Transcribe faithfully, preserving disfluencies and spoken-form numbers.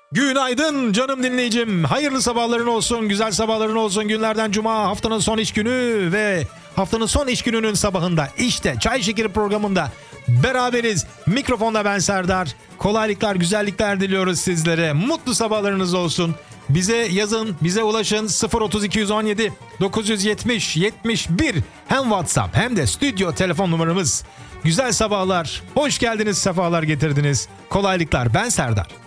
Günaydın canım dinleyicim. Hayırlı sabahların olsun, güzel sabahların olsun. Günlerden cuma, haftanın son iş günü ve haftanın son iş gününün sabahında işte Çay Şekeri programında beraberiz. Mikrofonda ben Serdar. Kolaylıklar, güzellikler diliyoruz sizlere. Mutlu sabahlarınız olsun. Bize yazın, bize ulaşın sıfır otuz iki on yedi dokuz yetmiş yetmiş bir hem WhatsApp hem de stüdyo telefon numaramız. Güzel sabahlar, hoş geldiniz, sefalar getirdiniz. Kolaylıklar, ben Serdar.